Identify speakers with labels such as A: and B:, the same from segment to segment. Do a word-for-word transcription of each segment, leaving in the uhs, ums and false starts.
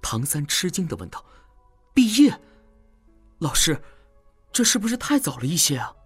A: 唐三吃惊地问道：“毕业？老师，这是不是太早了一些啊？”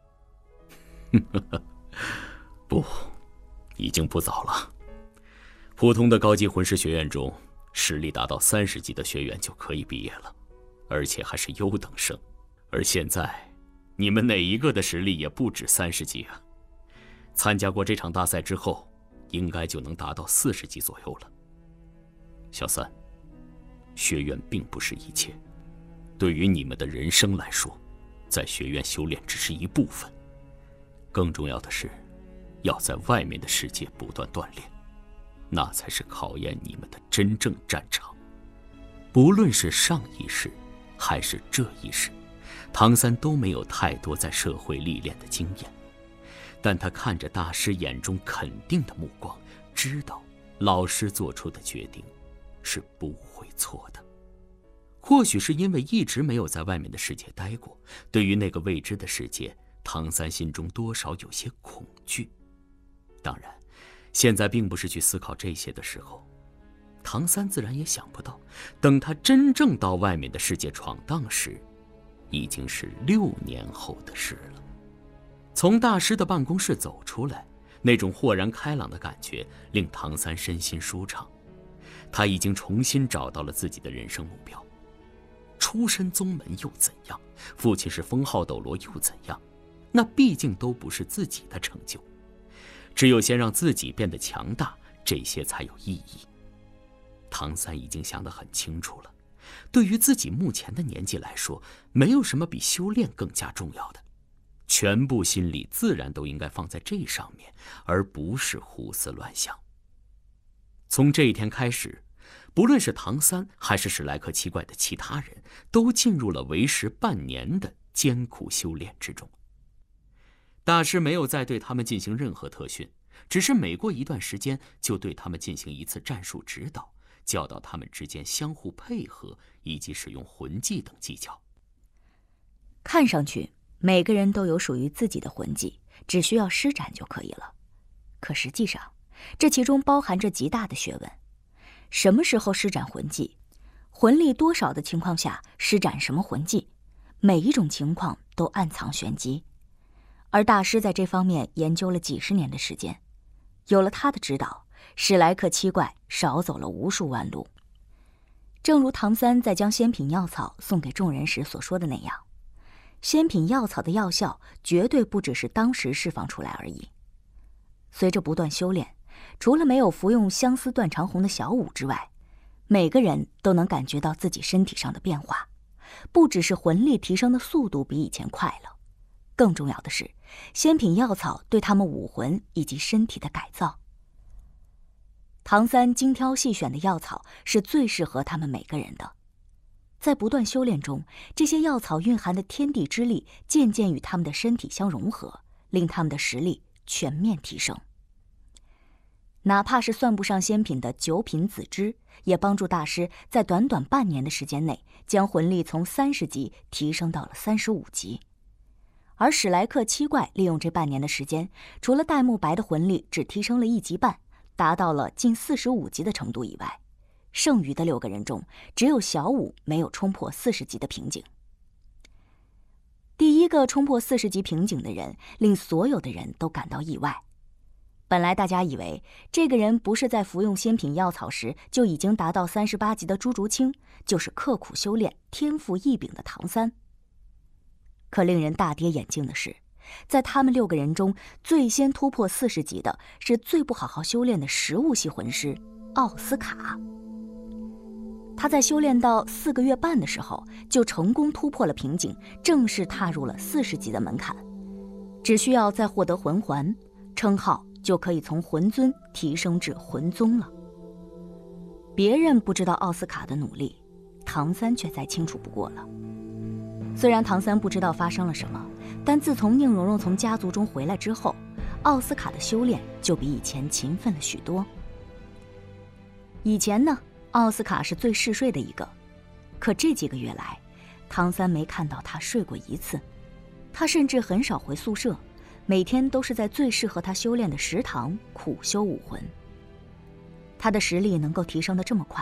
B: 不，已经不早了。普通的高级魂师学院中，实力达到三十级的学员就可以毕业了，而且还是优等生。而现在，你们哪一个的实力也不止三十级啊！参加过这场大赛之后，应该就能达到四十级左右了。小三，学院并不是一切，对于你们的人生来说，在学院修炼只是一部分。更重要的是，要在外面的世界不断锻炼，那才是考验你们的真正战场。不论是上一世，还是这一世，唐三都没有太多在社会历练的经验，但他看着大师眼中肯定的目光，知道老师做出的决定是不会错的。或许是因为一直没有在外面的世界待过，对于那个未知的世界，唐三心中多少有些恐惧。当然，现在并不是去思考这些的时候。唐三自然也想不到，等他真正到外面的世界闯荡时，已经是六年后的事了。从大师的办公室走出来，那种豁然开朗的感觉令唐三身心舒畅。他已经重新找到了自己的人生目标。出身宗门又怎样？父亲是封号斗罗又怎样？那毕竟都不是自己的成就。只有先让自己变得强大，这些才有意义。唐三已经想得很清楚了，对于自己目前的年纪来说，没有什么比修炼更加重要的，全部心力自然都应该放在这上面，而不是胡思乱想。从这一天开始，不论是唐三还是史莱克七怪的其他人，都进入了为时半年的艰苦修炼之中。大师没有再对他们进行任何特训，只是每过一段时间就对他们进行一次战术指导，教导他们之间相互配合以及使用魂技等技巧。
C: 看上去每个人都有属于自己的魂技，只需要施展就可以了。可实际上，这其中包含着极大的学问。什么时候施展魂技，魂力多少的情况下施展什么魂技，每一种情况都暗藏玄机。而大师在这方面研究了几十年的时间，有了他的指导，史莱克七怪少走了无数弯路。正如唐三在将仙品药草送给众人时所说的那样，仙品药草的药效绝对不只是当时释放出来而已。随着不断修炼，除了没有服用相思断肠红的小舞之外，每个人都能感觉到自己身体上的变化，不只是魂力提升的速度比以前快了，更重要的是，仙品药草对他们武魂以及身体的改造。唐三精挑细选的药草是最适合他们每个人的。在不断修炼中，这些药草蕴含的天地之力渐渐与他们的身体相融合，令他们的实力全面提升。哪怕是算不上仙品的九品紫芝，也帮助大师在短短半年的时间内，将魂力从三十级提升到了三十五级。而史莱克七怪利用这半年的时间，除了戴沐白的魂力只提升了一级半，达到了近四十五级的程度以外，剩余的六个人中，只有小舞没有冲破四十级的瓶颈。第一个冲破四十级瓶颈的人，令所有的人都感到意外。本来大家以为这个人不是在服用仙品药草时就已经达到三十八级的朱竹清，就是刻苦修炼、天赋异禀的唐三。可令人大跌眼镜的是，在他们六个人中，最先突破四十级的是最不好好修炼的食物系魂师奥斯卡。他在修炼到四个月半的时候，就成功突破了瓶颈，正式踏入了四十级的门槛。只需要再获得魂环，称号就可以从魂尊提升至魂宗了。别人不知道奥斯卡的努力，唐三却再清楚不过了。虽然唐三不知道发生了什么，但自从宁荣荣从家族中回来之后，奥斯卡的修炼就比以前勤奋了许多。以前呢，奥斯卡是最嗜睡的一个，可这几个月来，唐三没看到他睡过一次。他甚至很少回宿舍，每天都是在最适合他修炼的食堂苦修武魂。他的实力能够提升得这么快，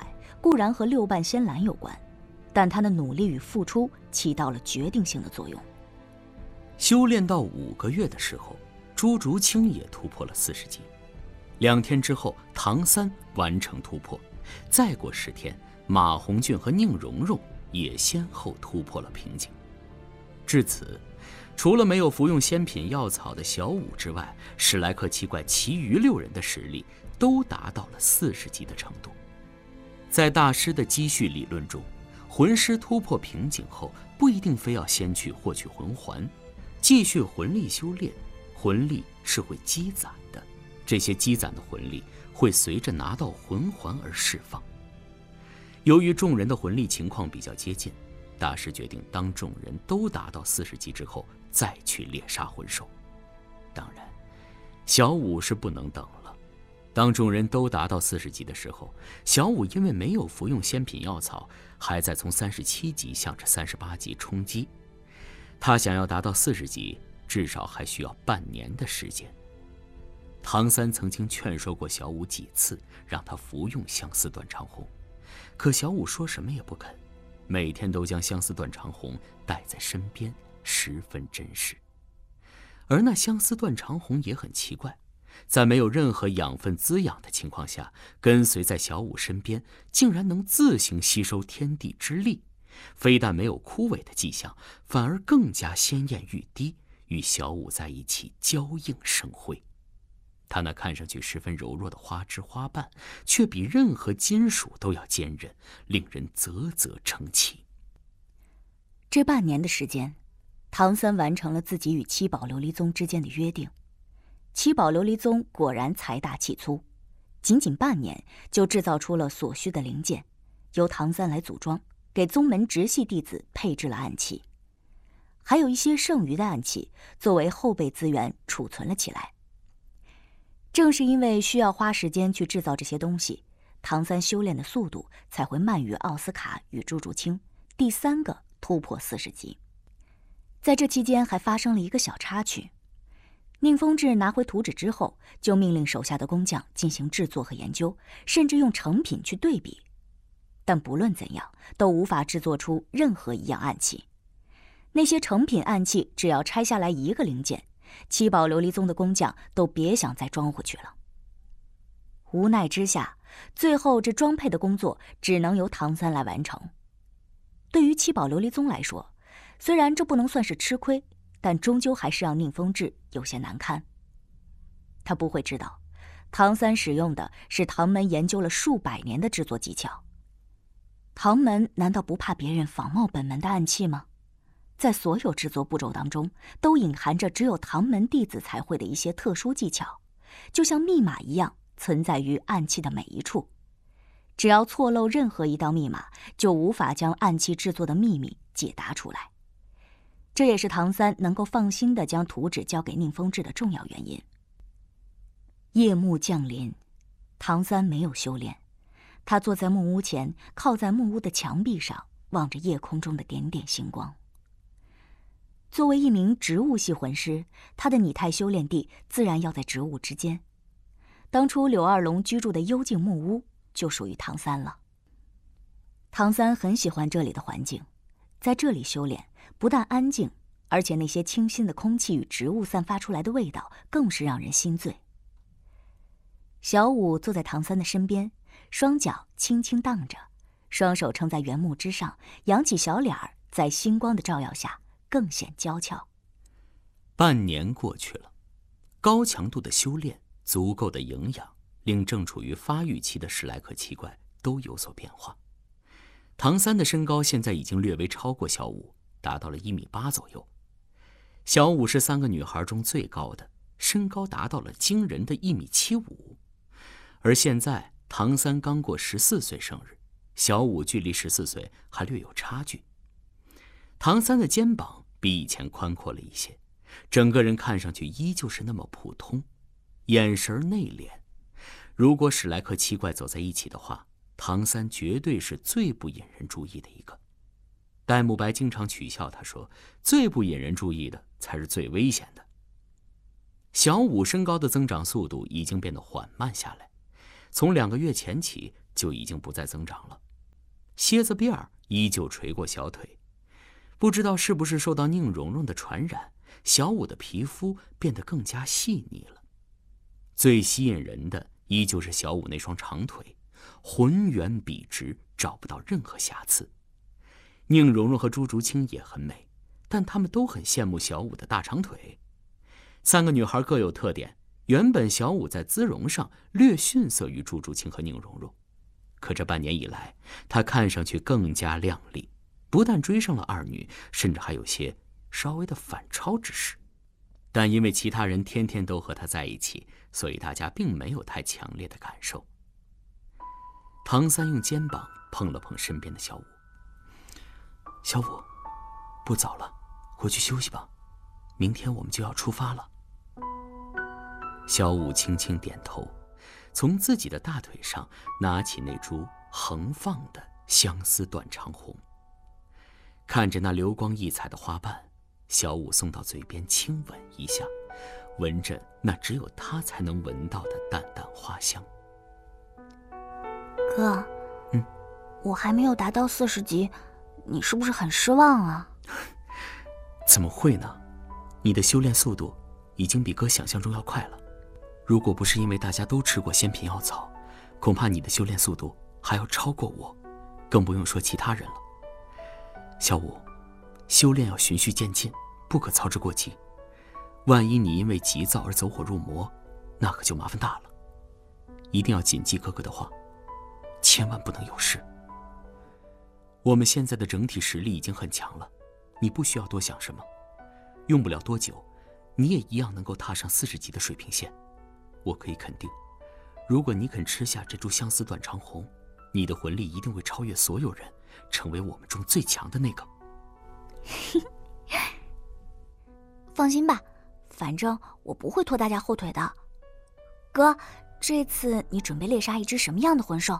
C: 固然和六瓣仙兰有关，但他的努力与付出起到了决定性的作用。
B: 修炼到五个月的时候，朱竹清也突破了四十级。两天之后，唐三完成突破。再过十天，马红俊和宁荣荣也先后突破了瓶颈。至此，除了没有服用仙品药草的小舞之外，史莱克七怪其余六人的实力都达到了四十级的程度。在大师的积蓄理论中，魂师突破瓶颈后，不一定非要先去获取魂环，继续魂力修炼，魂力是会积攒的，这些积攒的魂力会随着拿到魂环而释放。由于众人的魂力情况比较接近，大师决定当众人都达到四十级之后再去猎杀魂兽。当然，小舞是不能等了。当众人都达到四十级的时候，小舞因为没有服用仙品药草，还在从三十七级向着三十八级冲击。他想要达到四十级，至少还需要半年的时间。唐三曾经劝说过小舞几次，让他服用相思断肠红，可小舞说什么也不肯，每天都将相思断肠红带在身边，十分珍视。而那相思断肠红也很奇怪，在没有任何养分滋养的情况下，跟随在小舞身边，竟然能自行吸收天地之力，非但没有枯萎的迹象，反而更加鲜艳欲滴，与小舞在一起交映生辉。它那看上去十分柔弱的花枝花瓣，却比任何金属都要坚韧，令人啧啧称奇。
C: 这半年的时间，唐三完成了自己与七宝琉璃宗之间的约定。七宝琉璃宗果然财大气粗，仅仅半年就制造出了所需的零件，由唐三来组装，给宗门直系弟子配置了暗器，还有一些剩余的暗器作为后备资源储存了起来。正是因为需要花时间去制造这些东西，唐三修炼的速度才会慢于奥斯卡与朱竹清第三个突破四十级。在这期间还发生了一个小插曲，宁风致拿回图纸之后，就命令手下的工匠进行制作和研究，甚至用成品去对比，但不论怎样都无法制作出任何一样暗器。那些成品暗器只要拆下来一个零件，七宝琉璃宗的工匠都别想再装回去了。无奈之下，最后这装配的工作只能由唐三来完成。对于七宝琉璃宗来说，虽然这不能算是吃亏，但终究还是让宁风致有些难堪。他不会知道，唐三使用的是唐门研究了数百年的制作技巧。唐门难道不怕别人仿冒本门的暗器吗？在所有制作步骤当中，都隐含着只有唐门弟子才会的一些特殊技巧，就像密码一样存在于暗器的每一处。只要错漏任何一道密码，就无法将暗器制作的秘密解答出来。这也是唐三能够放心地将图纸交给宁风致的重要原因。夜幕降临，唐三没有修炼，他坐在木屋前，靠在木屋的墙壁上，望着夜空中的点点星光。作为一名植物系魂师，他的拟态修炼地自然要在植物之间。当初柳二龙居住的幽静木屋就属于唐三了。唐三很喜欢这里的环境，在这里修炼不但安静，而且那些清新的空气与植物散发出来的味道更是让人心醉。小舞坐在唐三的身边，双脚轻轻荡着，双手撑在原木之上，扬起小脸儿，在星光的照耀下更显娇俏。
B: 半年过去了，高强度的修炼，足够的营养，令正处于发育期的史莱克七怪都有所变化。唐三的身高现在已经略微超过小舞，达到了一米八左右。小舞是三个女孩中最高的，身高达到了惊人的一米七五。而现在唐三刚过十四岁生日，小舞距离十四岁还略有差距。唐三的肩膀比以前宽阔了一些，整个人看上去依旧是那么普通，眼神内敛。如果史莱克七怪走在一起的话，唐三绝对是最不引人注意的一个。戴沐白经常取笑他说，最不引人注意的才是最危险的。小舞身高的增长速度已经变得缓慢下来，从两个月前起就已经不再增长了， 蝎子辫儿依旧垂过小腿。不知道是不是受到宁荣荣的传染，小五的皮肤变得更加细腻了。最吸引人的依旧是小五那双长腿，浑圆笔直，找不到任何瑕疵。宁荣荣和朱竹清也很美，但他们都很羡慕小五的大长腿。三个女孩各有特点，原本小五在姿容上略逊色于朱竹清和宁荣荣，可这半年以来，她看上去更加靓丽，不但追上了二女，甚至还有些稍微的反超之势。但因为其他人天天都和她在一起，所以大家并没有太强烈的感受。唐三用肩膀碰了碰身边的小五：“小五，不早了，回去休息吧，明天我们就要出发了。”小五轻轻点头，从自己的大腿上拿起那株横放的相思断肠红，看着那流光溢彩的花瓣，小五送到嘴边轻吻一下，闻着那只有他才能闻到的淡淡花香。
C: 哥，
B: 嗯，
C: 我还没有达到四十级，你是不是很失望啊？
A: 怎么会呢？你的修炼速度已经比哥想象中要快了。如果不是因为大家都吃过仙品药草，恐怕你的修炼速度还要超过我，更不用说其他人了。小五，修炼要循序渐进，不可操之过急。万一你因为急躁而走火入魔，那可就麻烦大了。一定要谨记哥哥的话，千万不能有事。我们现在的整体实力已经很强了，你不需要多想什么，用不了多久，你也一样能够踏上四十级的水平线。我可以肯定，如果你肯吃下这株相思断肠红，你的魂力一定会超越所有人，成为我们中最强的那个。
C: 放心吧，反正我不会拖大家后腿的。哥，这次你准备猎杀一只什么样的魂兽？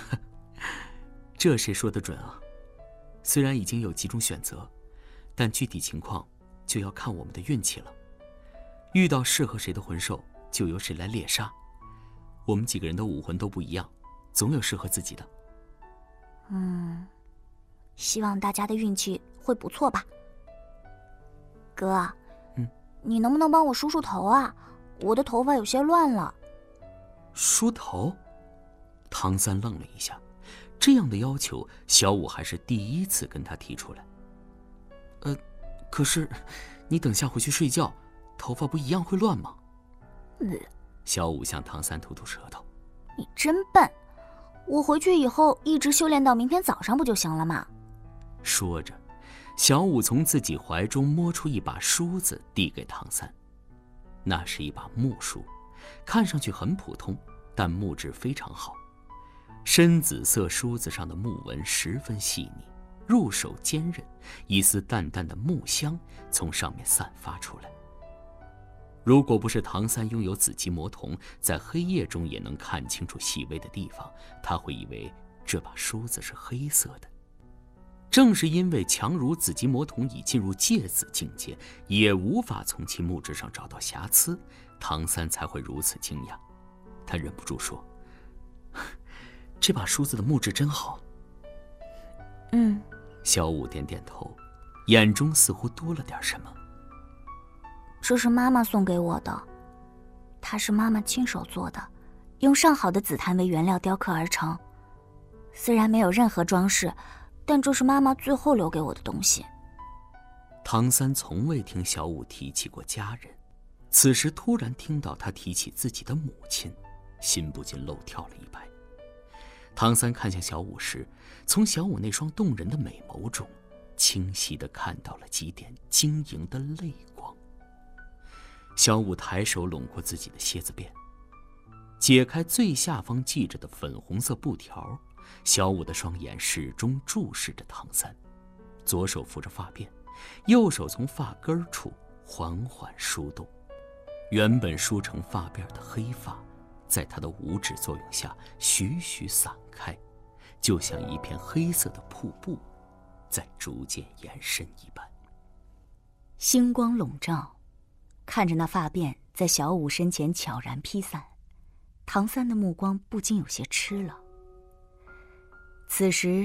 A: 这谁说得准啊？虽然已经有几种选择，但具体情况就要看我们的运气了。遇到适合谁的魂兽，就由谁来猎杀。我们几个人的武魂都不一样，总有适合自己的。
C: 嗯，希望大家的运气会不错吧。哥，
A: 嗯，
C: 你能不能帮我梳梳头啊？我的头发有些乱了。
A: 梳头？唐三愣了一下，这样的要求，小五还是第一次跟他提出来。呃，可是你等下回去睡觉，头发不一样会乱吗？
C: 呃，
A: 小五向唐三吐吐舌头。
C: 你真笨，我回去以后一直修炼到明天早上不就行了吗？
A: 说着，小五从自己怀中摸出一把梳子递给唐三。那是一把木梳，看上去很普通，但木质非常好。深紫色梳子上的木纹十分细腻，入手坚韧，一丝淡淡的木香从上面散发出来。如果不是唐三拥有紫极魔瞳，在黑夜中也能看清楚细微的地方，他会以为这把梳子是黑色的。正是因为强如紫极魔瞳已进入芥子境界，也无法从其木质上找到瑕疵，唐三才会如此惊讶。他忍不住说：“这把梳子的木质真好。”
C: 嗯，
A: 小五点点头，眼中似乎多了点什么。
C: 这是妈妈送给我的，它是妈妈亲手做的，用上好的紫檀为原料雕刻而成。虽然没有任何装饰，但这是妈妈最后留给我的东西。
A: 唐三从未听小五提起过家人，此时突然听到他提起自己的母亲，心不禁漏跳了一拍。唐三看向小五时，从小五那双动人的美眸中，清晰地看到了几点晶莹的泪光。小五抬手拢过自己的蝎子辫，解开最下方系着的粉红色布条，小五的双眼始终注视着唐三，左手扶着发辫，右手从发根处缓缓梳动。原本梳成发辫的黑发，在他的五指作用下徐徐散开，就像一片黑色的瀑布，在逐渐延伸一般。
C: 星光笼罩，看着那发辫在小五身前悄然披散，唐三的目光不禁有些痴了。此时